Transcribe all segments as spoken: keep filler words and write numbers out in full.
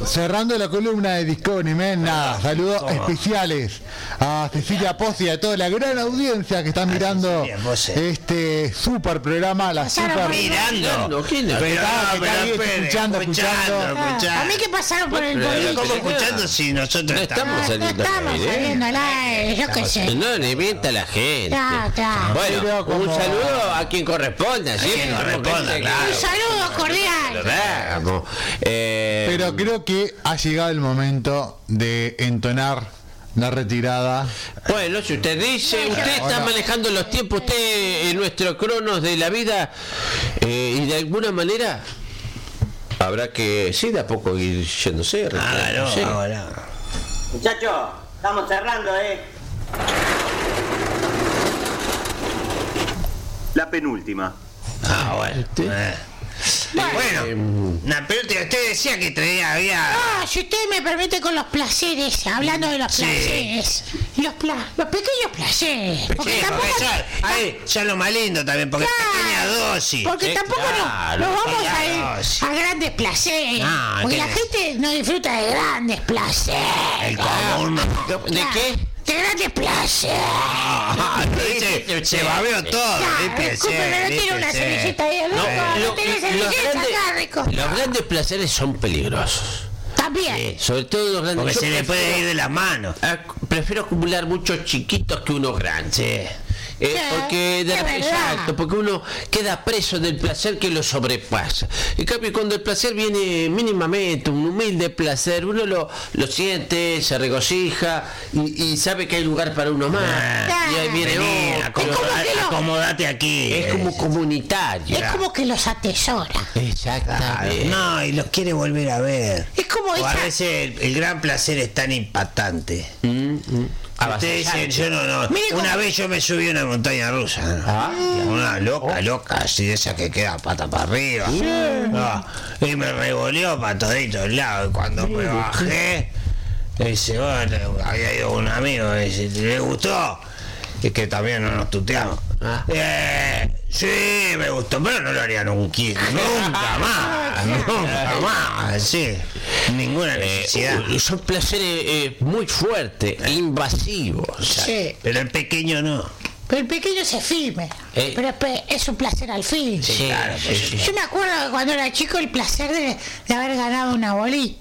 cerrando la columna de Discovery, men, nada, saludos oh. especiales a Cecilia Pozzi y a toda la gran audiencia que está mirando este super programa, la super mirando, ¿quién no? Pero, no, pero, pero, escuchando, escuchando, escuchando. escuchando. A mí que pasaron por el boliche. ¿Cómo escuchando si nosotros no estamos saliendo? No estamos saliendo al aire, yo qué sé. No le mienta a la gente. Ya, ya. Bueno, como... un saludo a quien corresponda, ¿sí? Quien corresponda, claro. Un saludo cordial. Vamos. Eh... Pero creo que ha llegado el momento de entonar la retirada. Bueno, si usted dice, usted está manejando los tiempos, usted en nuestro cronos de la vida, eh, y de alguna manera habrá que, sí, de a poco ir yéndose. Ah, no, sí. Ahora. Muchachos, estamos cerrando, ¿eh? La penúltima. Ah, bueno. ¿Este? Eh. Bueno, bueno na, pero usted decía que traía, había... Ah, si usted me permite con los placeres, hablando de los sí. placeres, los, pla, los pequeños placeres. Porque sí, tampoco... Porque ya, ahí, ya lo más lindo también, porque claro, pequeña dosis. Porque sí, tampoco claro, nos, nos vamos a ir a grandes placeres. No, porque la gente no disfruta de grandes placeres. El común. ¿De qué? ¡Qué grandes placeres! Ah, se, se babeó todo. Disculpe, no tiene una servilleta ahí, rico. No, no tiene servilleta acá, rico. Los grandes placeres son peligrosos. También. Sí, sobre todo los grandes. Porque se le puede ir de las manos. Prefiero acumular muchos chiquitos que unos grandes. Sí. Eh, sí, porque de exacto, porque uno queda preso del placer que lo sobrepasa. En cambio, cuando el placer viene mínimamente, un humilde placer, uno lo, lo siente, se regocija y, y sabe que hay lugar para uno más. Ah, y ahí viene vení, otro. Lo, acomodate aquí. Es como comunitario. Es como que los atesora. Exactamente. No, y los quiere volver a ver. Es como o esa... a veces el, el gran placer es tan impactante. Mm, mm. Ustedes dicen, yo no, no. Mire, una vez yo me subí a una montaña rusa, ¿no? Ah, una loca, loca, así de esa que queda pata para arriba. Sí. No, y me revoleó para toditos lados. Y cuando me bajé, dice, bueno, había ido un amigo, dice, ¿le gustó? Es que también no nos tuteamos. Ah. Eh, sí, me gustó, pero no lo haría nunca, nunca más, nunca más, sí, ninguna necesidad. Eh, son placeres eh, muy fuertes, invasivos. Sí. Pero el pequeño no. Pero el pequeño se firme, eh. pero es un placer al fin. Sí, claro, sí, sí. Yo me acuerdo que cuando era chico el placer de, de haber ganado una bolita.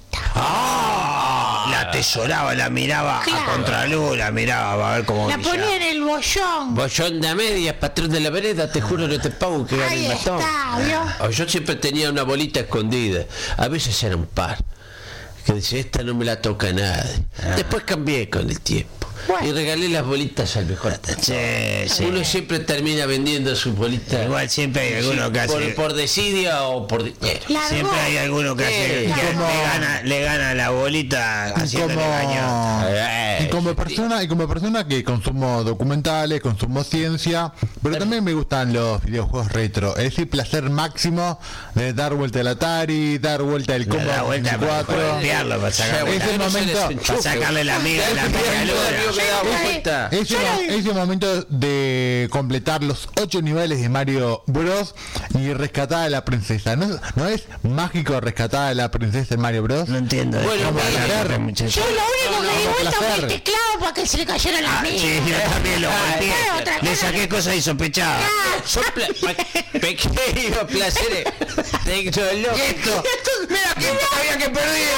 ¡Ah! La atesoraba, la miraba claro. a contraluz, la miraba a ver cómo la brillaba. Ponía en el bollón. Bollón de a medias, patrón de la vereda, te juro no te pago que gane el matón. Ah, yo siempre tenía una bolita escondida, a veces era un par. Que dice, esta no me la toca nadie. Ah. Después cambié con el tiempo. Bueno. Y regalé las bolitas al mejor. Sí, sí. Uno siempre termina vendiendo sus bolitas. Igual siempre hay alguno que hace. Por, por desidia o por dinero. Siempre hay alguno que hace. Sí, que como... le, gana, le gana la bolita haciéndole como... daño. Y como persona, y como persona que consumo documentales, consumo ciencia, pero también me gustan los videojuegos retro. Es decir, placer máximo de dar vuelta al Atari, dar vuelta al Combo sesenta y cuatro. Para golpearlo, para sacarle, ese momento, para sacarle la miga de la media. Ese, ese momento de completar los ocho niveles de Mario Bros y rescatar a la princesa. ¿No, ¿no es mágico rescatar a la princesa en Mario Bros? No entiendo. Bueno, placer, muchacho. Yo lo único no, que di no, vuelta fue el placer. teclado para que se le cayera la ah, miga. Sí, yo también lo golpeé. Le saqué cosas insospechadas. Son pla pequeños placeres tecnológicos. Mira, ¿quién sabía que perdía?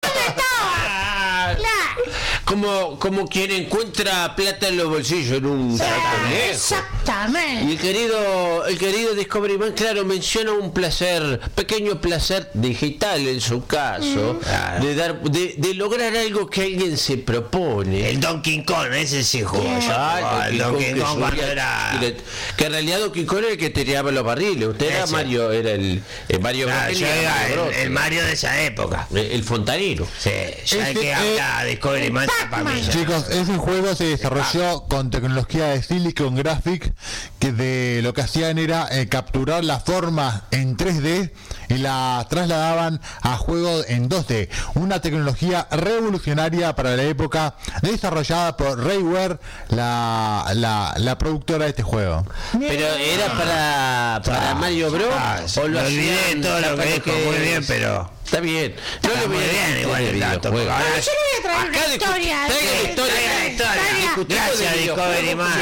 Como, como quien encuentra plata en los bolsillos en un saco lejos. Exactamente. Y el querido, el querido Discovery Man, claro, menciona un placer, pequeño placer digital en su caso, mm. claro. de dar, de, de lograr algo que alguien se propone. El Donkey Kong, ese sí jugó yo. Ah, el Donkey Kong, Kong cuando era... Que en realidad Donkey Kong era el que tiraba los barriles. Usted ese. era Mario, era el, el Mario claro, Bros. Yo era el, el Mario de esa época. El, el fontanero. Sí, ya el que habla Discovery Man. Chicos, ese juego se desarrolló con tecnología de Silicon Graphics, que de lo que hacían era eh, capturar las formas en tres D y la trasladaban a juegos en dos D. Una tecnología revolucionaria para la época, desarrollada por Rayware, la, la, la productora de este juego. Pero era para, para Mario Bros. Ah, o lo olvidé todo lo que dijo muy bien, pero Está bien. No le voy a bien, igual el dato. Yo le voy a traer una Acá historia. traiga la historia. Historia. Gracias, Discovery Man.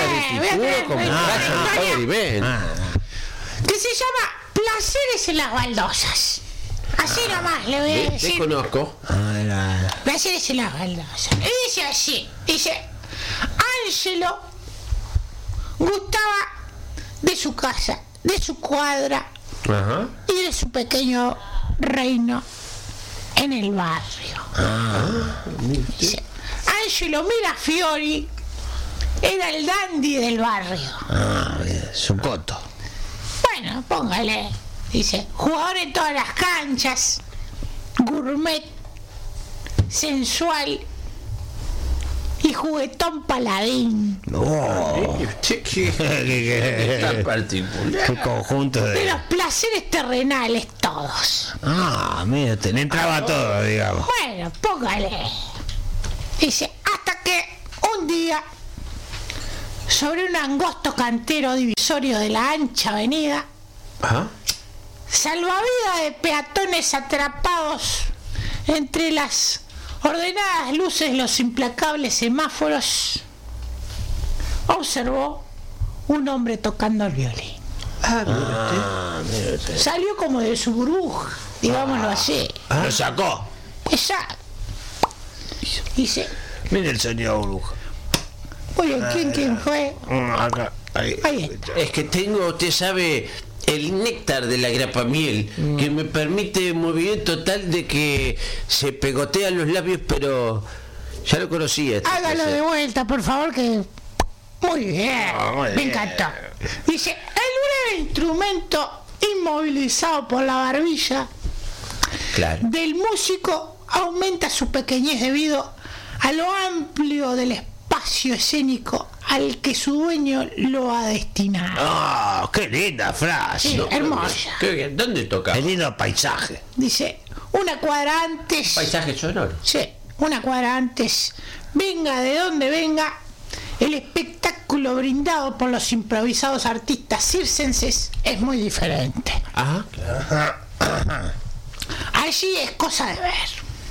Que se llama Placeres en las baldosas. Así nomás le voy a decir. Desconozco. Placeres en las baldosas. Y dice así, dice, Ángelo gustaba de su casa, de su cuadra Ajá. y de su pequeño reino en el barrio. Ah, Dice, Ángelo Mirafiori era el dandy del barrio. Ah, su coto. Bueno, póngale. Dice, jugador en todas las canchas, gourmet, sensual y juguetón paladín. Oh, Che, qué tan particular. qué conjunto De de... los placeres terrenales todos. Ah, mira, te le entraba todo, digamos. Bueno, póngale. Dice, hasta que un día, sobre un angosto cantero divisorio de la ancha avenida, Ajá. salvavidas de peatones atrapados entre las ordenadas luces de los implacables semáforos, observó un hombre tocando el violín. Ah, mira usted. Ah, mira usted. Salió como de su burbuja, digámoslo así. Lo sacó. Exacto. Dice, Mira el sonido burbuja. oye, ¿quién, quién fue? Acá, ahí. Ahí está. Es que tengo, usted sabe, el néctar de la grapamiel Mm. que me permite movimiento tal de que se pegotean los labios, pero ya lo conocía. este Hágalo placer. de vuelta, por favor, que... Muy bien, Ah, muy me bien. encantó. Dice, el breve instrumento inmovilizado por la barbilla Claro. del músico aumenta su pequeñez debido a lo amplio del espacio escénico al que su dueño lo ha destinado. Ah, qué linda frase. Sí, hermosa. Qué bien. ¿Dónde toca? Qué lindo paisaje. Dice, una cuadra antes... Paisaje sonoro. Sí, una cuadra antes, venga de donde venga, el espectáculo brindado por los improvisados artistas circenses es muy diferente. Ajá. Allí es cosa de ver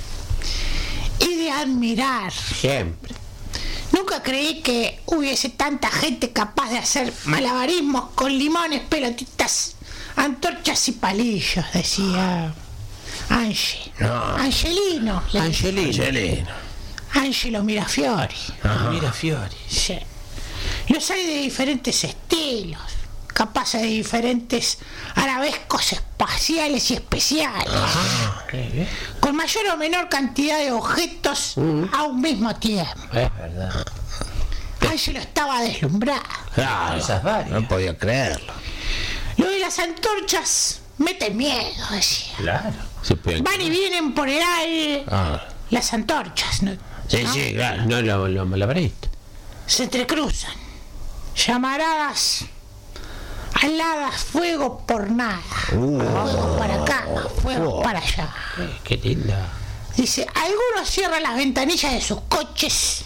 y de admirar. Siempre. Nunca creí que hubiese tanta gente capaz de hacer malabarismos con limones, pelotitas, antorchas y palillos, decía Angie. No. Angelino. le- Angelino. Angelino. Angelo Mirafiori. Mira Fiori. Sí. Los hay de diferentes estilos, capaces de diferentes arabescos espaciales y especiales, con mayor o menor cantidad de objetos a un mismo tiempo. Es verdad. Ángelo estaba deslumbrado. Claro, Esas varias. no podía creerlo. Lo de las antorchas mete miedo, decía. Claro. Se pueden... Van y vienen por el aire Ah, las antorchas, ¿no? sí, sí, claro. No lo, lo malabarista. Se entrecruzan, llamaradas aladas, fuego por nada, fuego para acá, fuego para allá. Eh, Qué linda. Dice, algunos cierran las ventanillas de sus coches,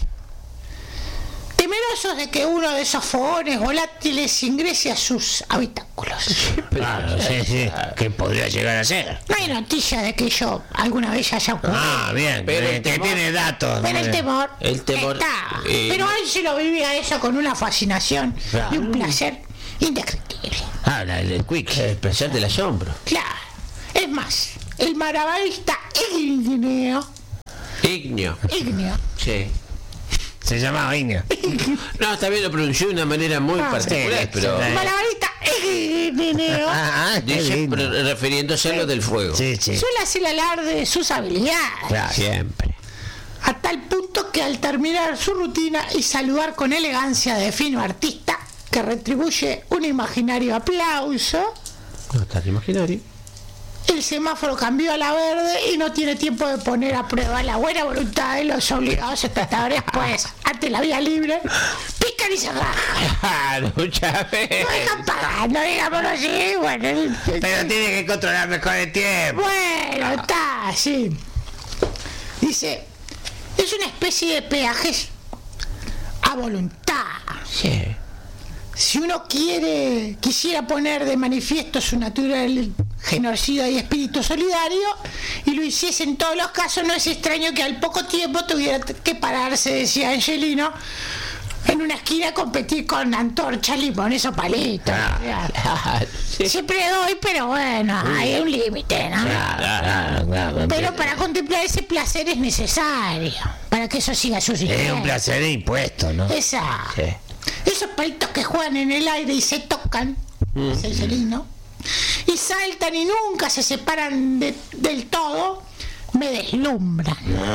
temerosos de que uno de esos fogones volátiles ingrese a sus habitáculos. Claro, sí, sí. ¿Qué podría llegar a ser? No hay noticia de que ello alguna vez haya ocurrido. Ah, bien, Pero que, el que temor- tiene datos. Pero el temor, El temor, está. eh, Pero Ángelo vivía eso con una fascinación Claro. y un placer indescriptible. Ah, la- el quick. El placer del asombro. Claro. Es más, el malabarista Igneo, Ignio. Igneo, Sí. Se llamaba Inga. No, también lo pronunció de una manera muy Ah, particular, sí, pero... el malabarista Igneo Ah, ah, qué Dice, lindo. pero refiriéndose a lo del fuego. Sí, sí. suele hacer alarde de sus habilidades, Claro. Siempre. a tal punto que al terminar su rutina y saludar con elegancia de fino artista que retribuye un imaginario aplauso, No está imaginario. el semáforo cambió a la verde y no tiene tiempo de poner a prueba la buena voluntad de los obligados espectadores, pues ante la vía libre pican y se rajan. Claro, ya ves. No dejan pagando, digámoslo así, bueno, el- Pero tiene que controlar mejor el tiempo. bueno, está así. Dice, es una especie de peajes a voluntad. Sí. Si uno quiere, quisiera poner de manifiesto su natural genocida y espíritu solidario, y lo hiciese en todos los casos, no es extraño que al poco tiempo tuviera que pararse, decía Angelino, en una esquina a competir con antorcha, limones o palitos. Ah, sí. Siempre doy, pero bueno, hay un límite, ¿no? Claro, claro, Pero para contemplar ese placer es necesario, para que eso siga su sistema. es un placer impuesto, ¿no? Exacto. Sí. Esos palitos que juegan en el aire y se tocan, Mm. es Angelino, y saltan y nunca se separan de- del todo, me deslumbran.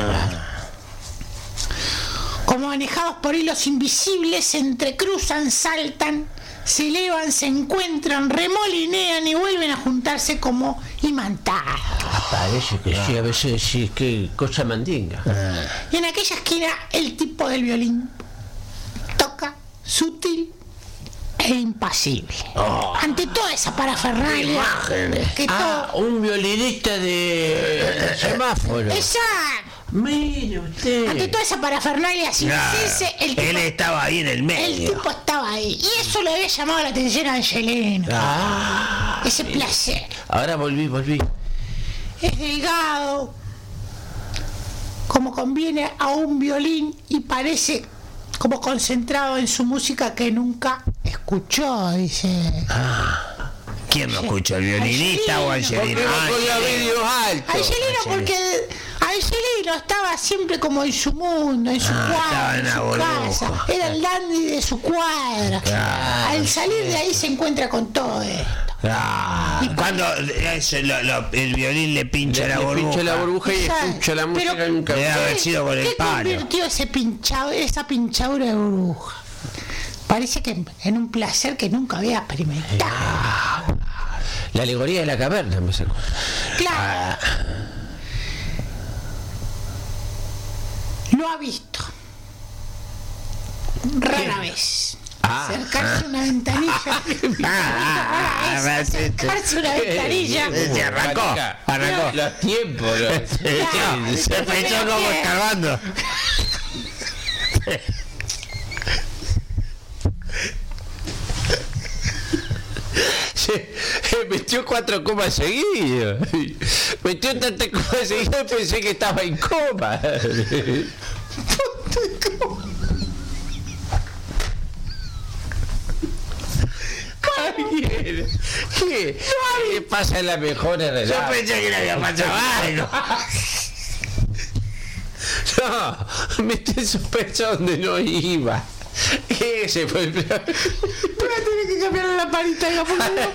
Como manejados por hilos invisibles, se entrecruzan, saltan, se elevan, se encuentran, remolinean y vuelven a juntarse como imantados. Parece que sí, a veces sí, qué cosa mandinga. Y en aquella esquina el tipo del violín toca sutil e impasible. Ante toda esa parafernalia que Ah, todo... un violinista de semáforo. Exacto. Mire Ante usted. toda esa parafernalia sin Claro. cese, el Él tipo, estaba ahí en el el medio. tipo estaba ahí. Y eso le había llamado la atención a Angelino. Ah, Ese placer. ahora volví, volví. Es delgado, como conviene a un violín, y parece como concentrado en su música que nunca escuchó, dice. ¿Quién lo escuchó? ¿El violinista o Angelino. Porque Angelino? va Ah, con los Angelino. vídeos altos. Angelino, porque Angelino estaba siempre como en su mundo, en su Ah, estaba cuadra, en en la su burbuja. casa. Era el dandy de su cuadra. Claro, Al salir de ahí se encuentra con todo esto. Ah, cuando eso, lo- lo- el violín le pincha Le, la le burbuja. pincha la burbuja y Exacto. escucha la música Pero- y nunca. Debe haber sido con el ¿Qué palo. convirtió ese pinchado, esa pinchadura de burbuja? Parece que en un placer que nunca había experimentado. La alegoría de la caverna me sacó. Claro. Lo ha visto. Rara vez. Ah. Acercarse a una ventanilla. Ah, Rara vez acercarse a una ventanilla. Se arrancó, arrancó. Los tiempos. los- Claro. Se pensó como Pero- escarbando. Se, se metió cuatro comas seguidos. Metió tantas comas seguidas y pensé que estaba en coma. ¿Qué? ¿Qué? ¿Qué pasa en la mejor Yo relación? pensé que le había pasado algo. No, metí su pecho donde no iba. Ese fue el plan. Voy a tener que cambiar la lamparita, diga, por favor.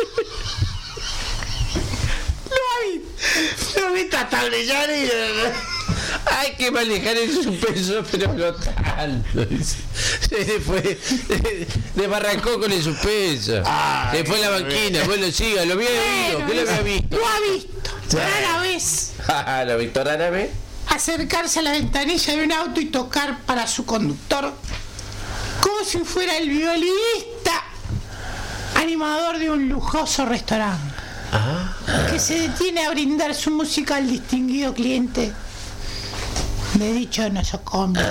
Lo ha visto. Lo vi hasta brillar y... Hay que manejar el suspenso, pero no tanto. Se le fue, le barrancó con el suspenso. Ay, Se fue a la banquina. Bueno, siga, lo había visto. ¿Qué lo había visto? Lo ha visto. Rara vez. Ah, ¿lo ha visto rara vez? Acercarse a la ventanilla de un auto y tocar para su conductor como si fuera el violinista animador de un lujoso restaurante que se detiene a brindar su música al distinguido cliente de dicho nosocomio.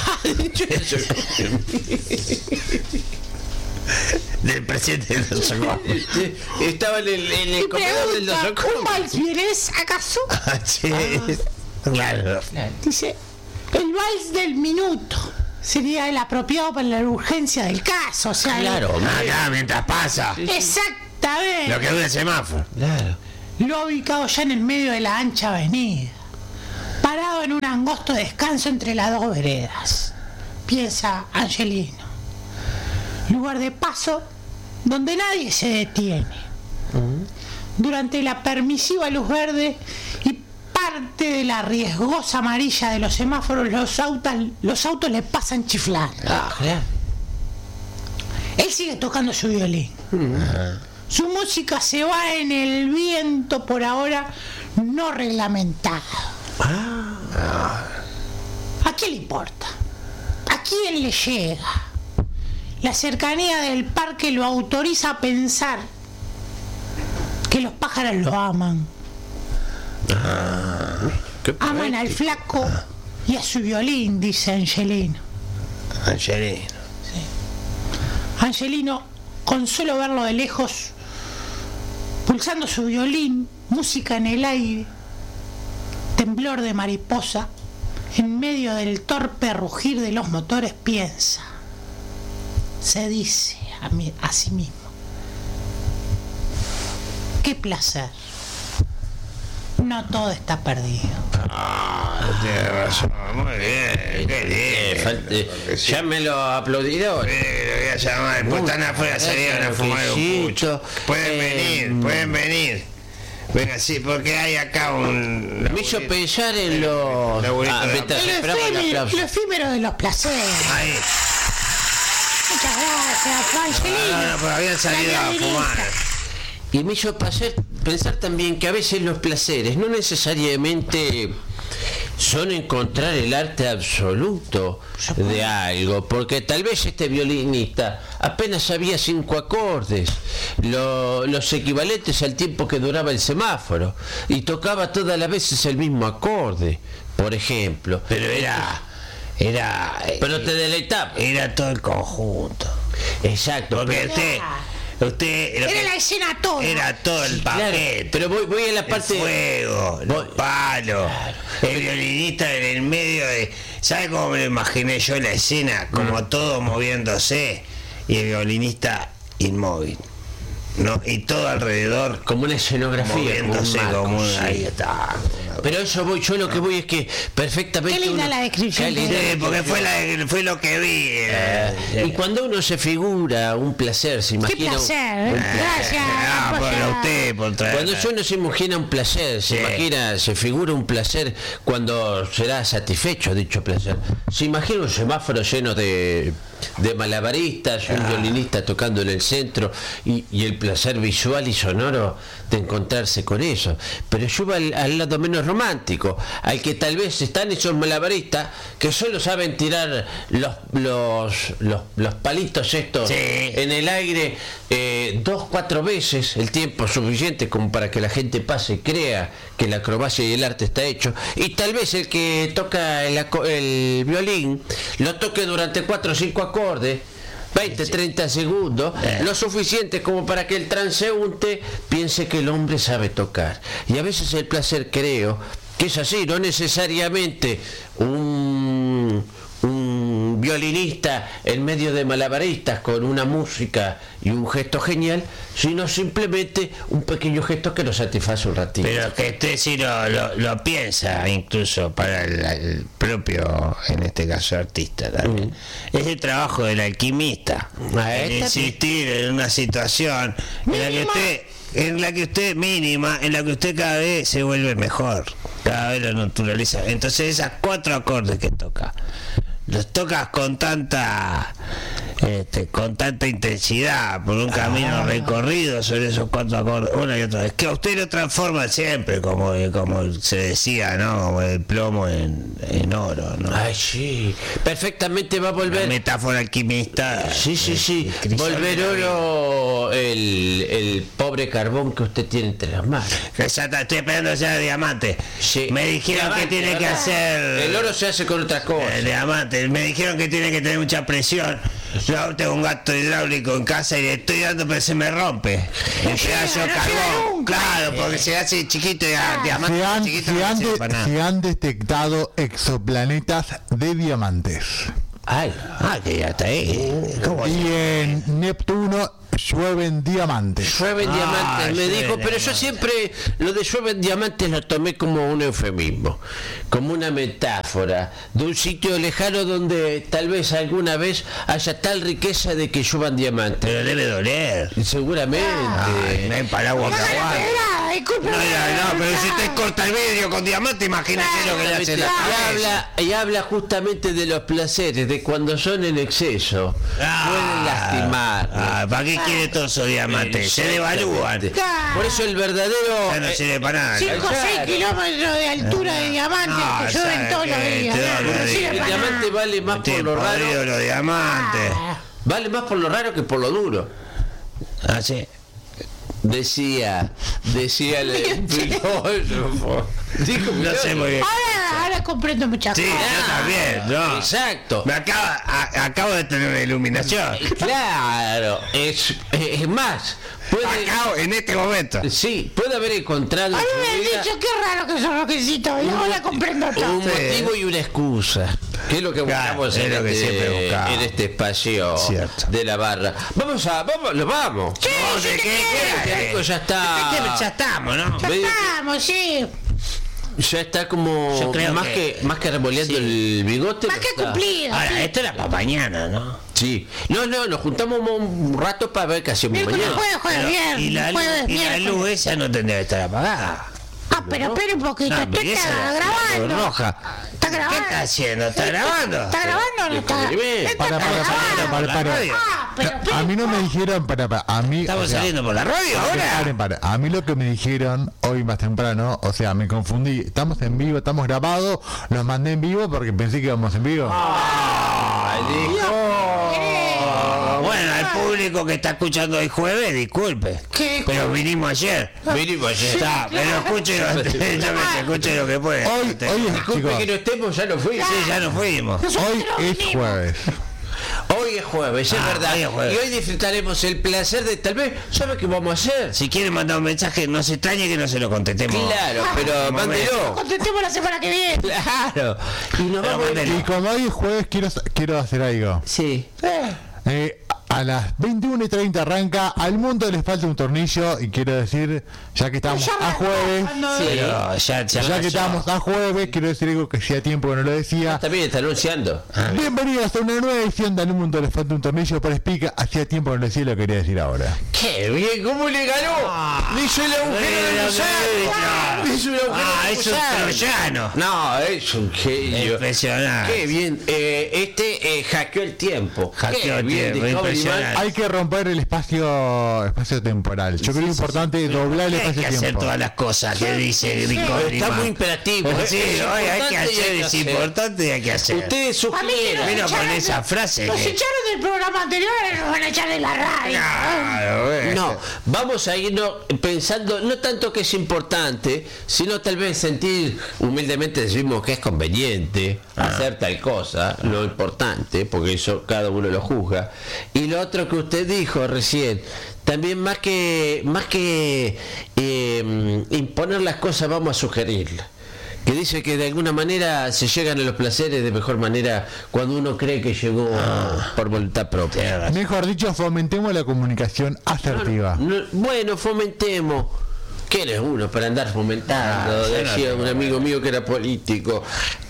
Del presidente de los socorros. Estaba en el, en Y el comedor del pregunta, nosocomio. ¿un vals vienes acaso? Sí. Claro. Dice, el vals del minuto sería el apropiado para la urgencia del caso, o sea, Claro, Ah, claro, mientras pasa. exactamente. Lo que dura el semáforo. claro. Lo ha ubicado ya en el medio de la ancha avenida, parado en un angosto descanso entre las dos veredas, piensa Angelino. Lugar de paso donde nadie se detiene. Durante la permisiva luz verde y parte de la riesgosa amarilla de los semáforos, los autos, los autos le pasan chiflando. Ah, claro. Él sigue tocando su violín. Su música se va en el viento por ahora no reglamentado. ¿A quién le importa? ¿A quién le llega? La cercanía del parque lo autoriza a pensar que los pájaros lo aman. Qué Aman al flaco y a su violín, dice Angelino. Angelino. Angelino, con solo verlo de lejos, pulsando su violín, música en el aire, temblor de mariposa, en medio del torpe rugir de los motores piensa, se dice a, mí, a sí mismo, qué placer, no todo está perdido. Ah, tienes razón, muy bien, qué bien. Llámelo aplaudidor. Eh, lo voy a llamar, después están afuera, salieron a fumar un pucho. Pueden venir, pueden venir. Venga, sí, porque hay acá un... Me hizo pensar en los... Ah, el efímero, lo efímero de los placeres. Ahí. Muchas gracias, Angelina. No, no, pero habían salido a fumar. Y me hizo pasar, pensar también que a veces los placeres no necesariamente son encontrar el arte absoluto de algo, porque tal vez este violinista apenas sabía cinco acordes, lo, los equivalentes al tiempo que duraba el semáforo, y tocaba todas las veces el mismo acorde, por ejemplo. Pero era... era pero te deleitaba. Era todo el conjunto. Exacto. Porque usted... Usted era que, la escena toda. Era todo el paquete. Claro, pero voy, voy a la parte el fuego, los palos, claro. El violinista en el medio de... ¿Sabe cómo me lo imaginé yo la escena? Como mm. todo moviéndose y el violinista inmóvil, ¿no? Y todo alrededor como una escenografía, moviéndose como, un marco, como sí. Ahí está. Pero eso voy, yo lo que voy es que perfectamente... Qué linda uno, la descripción. Sí, porque fue, la, fue lo que vi. Eh, eh. Y cuando uno se figura un placer, se imagina... Qué placer, un, un placer. Gracias. Ah, por usted, por traer. Cuando uno se imagina un placer, se sí. imagina, se figura un placer cuando será satisfecho dicho placer. Se imagina un semáforo lleno de... de malabaristas, un ah. violinista tocando en el centro y, y el placer visual y sonoro de encontrarse con eso. Pero yo voy al, al lado menos romántico, al que tal vez están esos malabaristas que solo saben tirar los los, los, los palitos estos sí. en el aire eh, dos, cuatro veces, el tiempo suficiente como para que la gente pase y crea que la acrobacia y el arte está hecho, y tal vez el que toca el, el violín lo toque durante cuatro o cinco acordes, veinte, treinta segundos, eh. lo suficiente como para que el transeúnte piense que el hombre sabe tocar. Y a veces el placer, creo, que es así, no necesariamente un, un violinista en medio de malabaristas con una música y un gesto genial, sino simplemente un pequeño gesto que lo satisface un ratito. Pero que usted sí lo, lo, lo piensa incluso para el, el propio, en este caso, artista también. Mm. Es el trabajo del alquimista, el insistir en una situación en la que usted en la que usted mínima, en la que usted cada vez se vuelve mejor, cada vez lo naturaliza. Entonces esas cuatro acordes que toca, los tocas con tanta este, con tanta intensidad por un camino ah. recorrido sobre esos cuatro acordes una y otra vez, que a usted lo transforma siempre, como, como se decía, ¿no? Como el plomo en, en oro, ¿no? Ay, sí, perfectamente va a volver. La metáfora alquimista. Sí, sí, sí, volver oro el, el pobre carbón que usted tiene entre las manos. Exacto, estoy esperando que sea diamante. Sí. Me dijeron diamante, que tiene ¿verdad? que hacer... El oro se hace con otras cosas. El diamante, me dijeron que tiene que tener mucha presión. Yo tengo un gato hidráulico en casa y le estoy dando, pero se me rompe el pedazo de carbón. Claro, porque se hace chiquito y diamante. Se han, chiquito, se, no han de, se han detectado exoplanetas de diamantes. Ay, ah, que ya está ahí. ¿Cómo y en Neptuno llueven diamantes. Llueven ah, diamantes, me dijo, pero diamantes. Yo siempre lo de llueven diamantes lo tomé como un eufemismo, como una metáfora de un sitio lejano donde tal vez alguna vez haya tal riqueza de que lluevan diamantes. Pero debe doler. Seguramente. Ay, no hay paraguas que aguante. No, no, no, pero si usted corta el vidrio con diamante, imagínate lo que le hace la y habla, y habla justamente de los placeres, de cuando son en exceso. Ah, pueden lastimar. Ah, ¿para qué quiere todos esos diamantes? Se devalúan. Por eso el verdadero... Ya no sirve para nada. cinco o seis kilómetros de altura de diamantes no, que llueven todos los días. El diamante vale más por lo raro. Los diamantes. Ah. Vale más por lo raro que por lo duro. Ah, sí. Decía, decía el filósofo. Dijo, no sé muy bien. Ahora, ahora comprendo muchas Sí, cosas. yo también, no. Exacto. Me acaba, a- acabo de tener una iluminación. Claro, es, es más, puede, Acabo en este momento. sí, puede haber encontrado A en mí su me han vida dicho, qué raro que son Roquecito, y ahora comprendo todo. un motivo y una excusa, que es lo que Claro, buscamos es en, lo que este, siempre buscamos. en este espacio Cierto. de la barra. Vamos a, vamos, lo vamos. Sí, No, sí ¿de te qué? quiero. ¿Qué? Federico ya está, Ya estamos, ¿no? Ya medio- estamos, sí. ya está como Yo creo más que- que, más que revoleando sí. el bigote. Más lo que está. cumplido. Ahora, sí. esto era para mañana, ¿no? Sí. No, no, nos juntamos un rato para ver qué hacemos Miércoles, mañana. jueves, jueves, Pero, viernes, y la, luz, jueves, y la miércoles. luz esa no tendría que estar apagada. Ah, pero espera un poquito, No, ¿tú pero esa estás es la- la grabando? luz roja. ¿Está grabando? ¿Qué está haciendo? ¿Está grabando? ¿Está grabando o no está? Escribe. Esto Para, está para, grabando. para, para, para. Ah, pero A mí no me dijeron, para, para, a mí, ¿Estamos o sea, saliendo por la radio ahora? paren, paren. A mí lo que me dijeron hoy más temprano, o sea, me confundí. Estamos en vivo, estamos grabados, los mandé en vivo porque pensé que íbamos en vivo. Ay, dijo. Bueno, al público que está escuchando hoy jueves, disculpe. ¿Qué? Pero vinimos ayer. Vinimos ayer. Está, pero escuche, yo me escuche lo que puede. Hoy, hoy es, Disculpe chicos, que no estemos, ya no fui. Sí, ya nos fuimos. hoy es jueves. Hoy es jueves, es Ah, verdad. hoy es jueves. Y hoy disfrutaremos el placer de tal vez, ¿sabe qué vamos a hacer? Si quieren mandar un mensaje, no se extrañe que no se lo contestemos. Claro, pero un mándelo. Contestemos la semana que viene. Claro. Y nos Pero vamos a mándelo. Y como hoy es jueves, quiero, quiero hacer algo. Sí. Eh, a las veintiuna y treinta arranca Al Mundo les falta un tornillo. Y quiero decir, ya que estamos Ya a jueves, cuando- Sí. Pero ya, ya, ya que estamos a jueves, quiero decir algo que hacía tiempo que no lo decía. También está anunciando. Bienvenidos a una nueva edición de Al Mundo les falta un tornillo para Spica. Hacía tiempo que no lo decía y lo quería decir ahora. ¡Qué bien! ¿Cómo le ganó? Le hizo el agujero de Mira, gusano. Le hizo el agujero Ah, de es un gusano. troyano. No, es un genio. Impresionante. Qué bien. Eh, este eh, hackeó el tiempo. Hackeó Qué el bien, tiempo, Discovery impresionante. Man. Hay que romper el espacio espacio temporal. Yo creo que es importante doblar el Hay que espacio hacer tiempo. todas las cosas que dice Discovery Está Man. muy imperativo. Sí, Es hoy hay importante que y hacer, hay que es hacer. importante y hay que hacer. Ustedes A mí que sugieran. nos Mira con echaron esa de- frase Nos que- echaron del programa anterior y nos van a echar de la radio. Claro, eh. No, vamos a irnos pensando, no tanto que es importante, sino tal vez sentir, humildemente decimos que es conveniente hacer tal cosa, lo importante, porque eso cada uno lo juzga. Y lo otro que usted dijo recién, también más que, más que eh, imponer las cosas, vamos a sugerirlas. Que dice que de alguna manera se llegan a los placeres de mejor manera cuando uno cree que llegó por voluntad propia. Mejor dicho, fomentemos la comunicación asertiva. No, bueno, fomentemos. ¿Qué eres uno para andar fomentando? Ah, yo no Decía tengo un amigo mío que era político.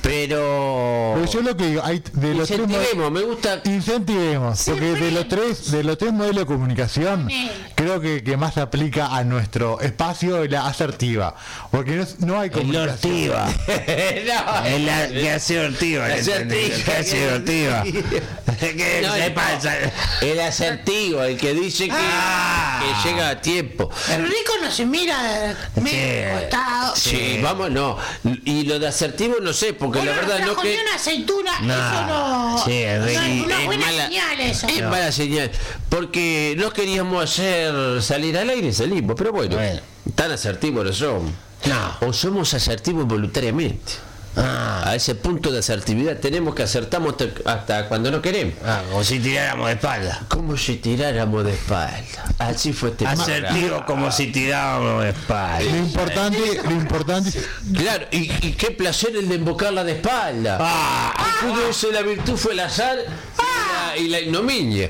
Pero. Pero yo lo que digo, hay de los tres modelos. Incentivemos, me gusta. Incentivemos, porque de los tres, de los tres modelos de comunicación, creo que, que más se aplica a nuestro espacio es la asertiva, porque no, es- no hay El comunicación. ortiva. No. Es la que hace ortiva. La ¿le entendés? asertiva. Que hace ortiva. Que No, se no. pasa. El asertivo, el que dice que, Ah. que llega a tiempo. El rico no se mira medio costado. Sí, vamos, no. Y lo de asertivo no sé, porque Bueno, la verdad no trajo que. ni una aceituna, No. eso no. Sí, es no es rico. una Es buena mala- señal eso. Es mala señal, porque no queríamos hacer salir al aire y salimos, pero bueno, Bueno. tan asertivos no somos. No. O somos asertivos voluntariamente. Ah, A ese punto de asertividad tenemos que acertamos hasta, hasta cuando no queremos. ah, como si tiráramos de espalda. Como si tiráramos de espalda. Así fue este Asertivo como si tirábamos de espalda. Lo importante, lo importante es Claro, y, y qué placer el de invocarla de espalda. Ah, Pudo ser la virtud, fue el azar y la, y la ignominia.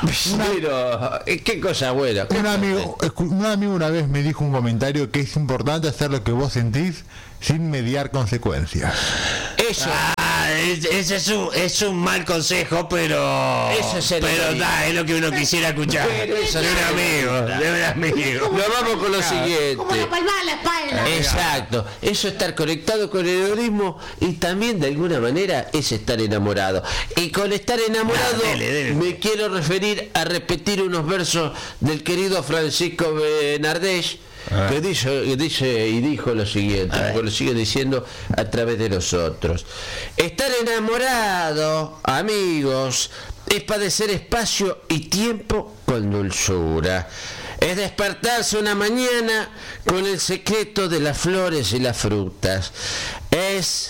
Pero, eh, qué cosa buena. un amigo, escu- un amigo una vez me dijo un comentario que es importante hacer lo que vos sentís sin mediar consecuencias. Eso. Ah, es- ese es un, es un mal consejo, pero. Eso es el pero amigo. da, es lo que uno quisiera escuchar. Pero De eso un es el amigo, de un amigo. Nos vamos con lo Como la siguiente. palmada en la espalda. Exacto, eso es estar conectado con el egoísmo y también de alguna manera es estar enamorado. Y con estar enamorado Ah, dele, dele. me quiero referir a repetir unos versos del querido Francisco Bernardés, que dice, que dice y dijo lo siguiente, porque lo sigue diciendo a través de nosotros. Estar enamorado, amigos, es padecer espacio y tiempo con dulzura. Es despertarse una mañana con el secreto de las flores y las frutas. Es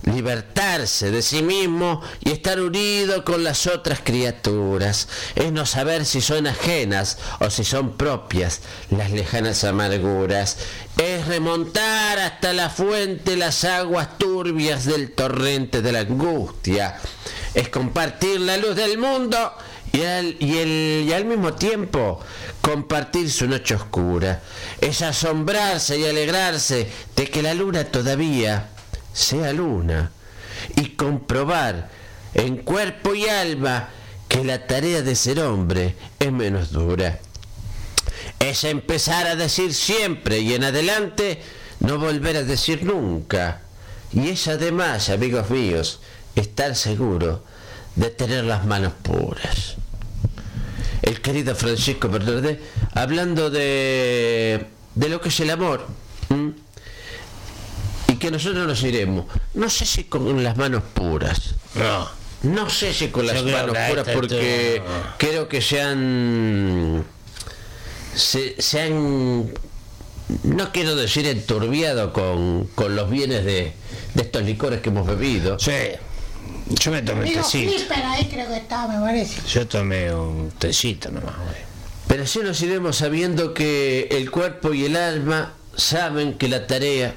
libertarse de sí mismo y estar unido con las otras criaturas. Es no saber si son ajenas o si son propias las lejanas amarguras. Es remontar hasta la fuente las aguas turbias del torrente de la angustia. Es compartir la luz del mundo y al, y, el, y al mismo tiempo compartir su noche oscura. Es asombrarse y alegrarse de que la luna todavía sea luna y comprobar en cuerpo y alma que la tarea de ser hombre es menos dura. Es empezar a decir siempre y en adelante no volver a decir nunca. Y es además, amigos míos, estar seguro de tener las manos puras. El querido Francisco Bernardet, hablando de, de lo que es el amor, ¿m? y que nosotros nos iremos, no sé si con las manos puras, no, no sé si con las Yo manos puras, porque todo, no. creo que se han, se, se han, no quiero decir enturbiado con, con los bienes de, de estos licores que hemos bebido. Sí. Yo me tomé un Digo, tecito. Flipper ahí creo que está, me parece. Yo tomé un tecito nomás, güey. Pero sí nos iremos sabiendo que el cuerpo y el alma saben que la tarea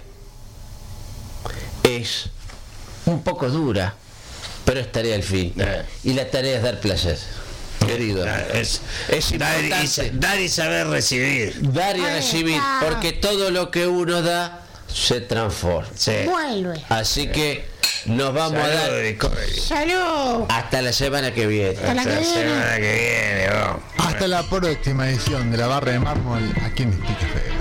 es un poco dura, pero es tarea al fin. Eh. Y la tarea es dar placer, querido. Es, Es dar, y, importante dar y saber recibir. dar y Ahí recibir, está. porque todo lo que uno da se transforma. Sí. Vuelve. Así que nos vamos a Salud, dar Discovery. ¡Salud! hasta la semana que viene. Hasta la Hasta la que viene. semana que viene, vamos. Hasta la próxima edición de La Barra de Mármol aquí en Speak F M.